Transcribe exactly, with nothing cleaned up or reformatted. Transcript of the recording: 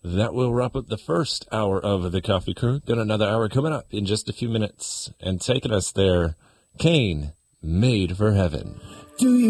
That will wrap up the first hour of the Coffee Crew. Got another hour coming up in just a few minutes. And taking us there, Kane, Made for Heaven. Do you